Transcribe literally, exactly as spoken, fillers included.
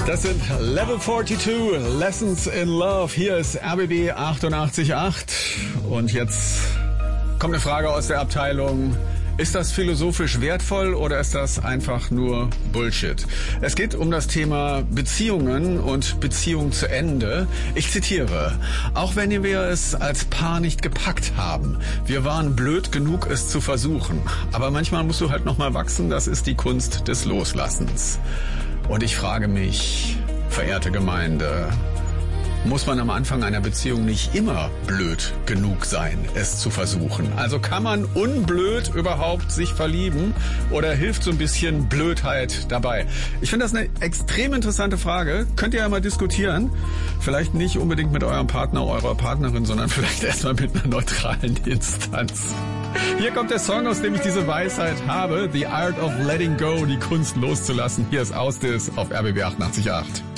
Das sind Level zweiundvierzig, Lessons in Love. Hier ist R B B achtundachtzig Komma acht. Und jetzt kommt eine Frage aus der Abteilung: Ist das philosophisch wertvoll oder ist das einfach nur Bullshit? Es geht um das Thema Beziehungen und Beziehung zu Ende. Ich zitiere: Auch wenn wir es als Paar nicht gepackt haben, wir waren blöd genug, es zu versuchen. Aber manchmal musst du halt noch mal wachsen, das ist die Kunst des Loslassens. Und ich frage mich, verehrte Gemeinde, muss man am Anfang einer Beziehung nicht immer blöd genug sein, es zu versuchen? Also kann man unblöd überhaupt sich verlieben oder hilft so ein bisschen Blödheit dabei? Ich finde das eine extrem interessante Frage. Könnt ihr ja mal diskutieren. Vielleicht nicht unbedingt mit eurem Partner, eurer Partnerin, sondern vielleicht erstmal mit einer neutralen Instanz. Hier kommt der Song, aus dem ich diese Weisheit habe. The Art of Letting Go, die Kunst loszulassen. Hier ist Ausdis auf R B B achtundachtzig Komma acht.